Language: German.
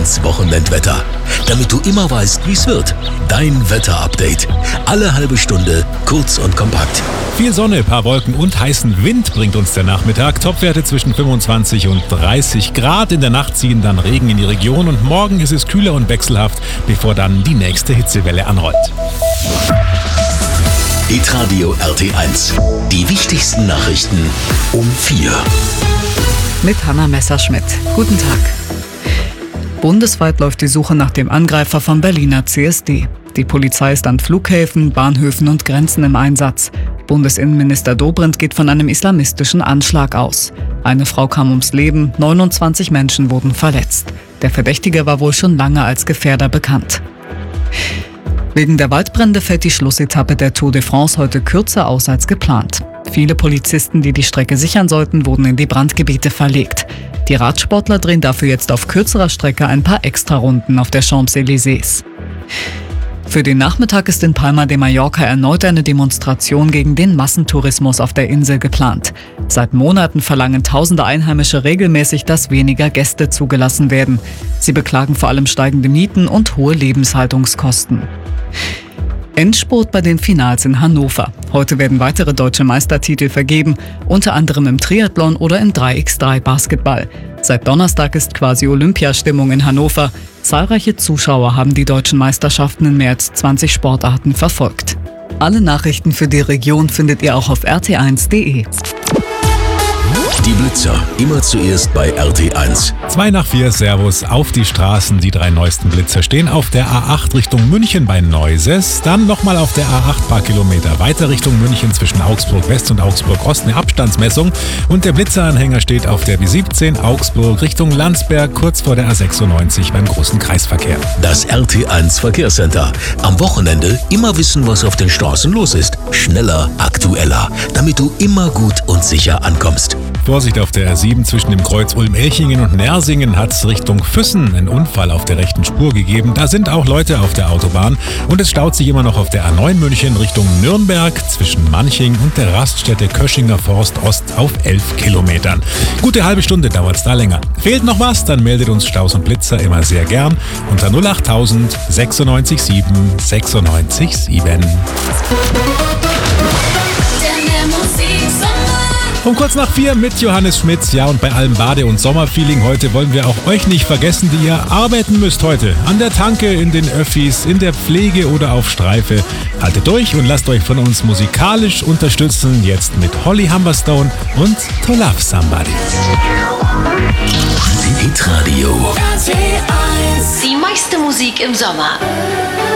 1 Wochenendwetter. Damit du immer weißt, wie es wird. Dein Wetterupdate. Alle halbe Stunde, kurz und kompakt. Viel Sonne, paar Wolken und heißen Wind bringt uns der Nachmittag. Topwerte zwischen 25 und 30 Grad. In der Nacht ziehen dann Regen in die Region und morgen ist es kühler und wechselhaft, bevor dann die nächste Hitzewelle anrollt. Hitradio RT1. Die wichtigsten Nachrichten um 4. Mit Hanna Messerschmidt. Guten Tag. Bundesweit läuft die Suche nach dem Angreifer vom Berliner CSD. Die Polizei ist an Flughäfen, Bahnhöfen und Grenzen im Einsatz. Bundesinnenminister Dobrindt geht von einem islamistischen Anschlag aus. Eine Frau kam ums Leben, 29 Menschen wurden verletzt. Der Verdächtige war wohl schon lange als Gefährder bekannt. Wegen der Waldbrände fällt die Schlussetappe der Tour de France heute kürzer aus als geplant. Viele Polizisten, die die Strecke sichern sollten, wurden in die Brandgebiete verlegt. Die Radsportler drehen dafür jetzt auf kürzerer Strecke ein paar Extrarunden auf der Champs-Élysées. Für den Nachmittag ist in Palma de Mallorca erneut eine Demonstration gegen den Massentourismus auf der Insel geplant. Seit Monaten verlangen tausende Einheimische regelmäßig, dass weniger Gäste zugelassen werden. Sie beklagen vor allem steigende Mieten und hohe Lebenshaltungskosten. Endspurt bei den Finals in Hannover. Heute werden weitere deutsche Meistertitel vergeben, unter anderem im Triathlon oder im 3x3 Basketball. Seit Donnerstag ist quasi Olympiastimmung in Hannover. Zahlreiche Zuschauer haben die deutschen Meisterschaften in mehr als 20 Sportarten verfolgt. Alle Nachrichten für die Region findet ihr auch auf rt1.de. Die Blitzer, immer zuerst bei RT1. 2 nach 4, Servus auf die Straßen. Die 3 neuesten Blitzer stehen auf der A8 Richtung München bei Neuses. Dann nochmal auf der A8 paar Kilometer weiter Richtung München zwischen Augsburg West und Augsburg Ost eine Abstandsmessung. Und der Blitzeranhänger steht auf der B17 Augsburg Richtung Landsberg kurz vor der A96 beim großen Kreisverkehr. Das RT1 Verkehrscenter. Am Wochenende immer wissen, was auf den Straßen los ist. Schneller, aktueller, damit du immer gut und sicher ankommst. Vorsicht auf der R7 zwischen dem Kreuz Ulm-Elchingen und Nersingen hat es Richtung Füssen einen Unfall auf der rechten Spur gegeben. Da sind auch Leute auf der Autobahn und es staut sich immer noch auf der A9 München Richtung Nürnberg zwischen Manching und der Raststätte Köschinger Forst Ost auf 11 Kilometern. Gute halbe Stunde dauert es da länger. Fehlt noch was? Dann meldet uns Staus und Blitzer immer sehr gern unter 08000 96 7 96 7. Um kurz nach 4 mit Johannes Schmitz. Ja, und bei allem Bade- und Sommerfeeling heute wollen wir auch euch nicht vergessen, die ihr arbeiten müsst heute. An der Tanke, in den Öffis, in der Pflege oder auf Streife. Haltet durch und lasst euch von uns musikalisch unterstützen. Jetzt mit Holly Humberstone und To Love Somebody. Hitradio. Die meiste Musik im Sommer.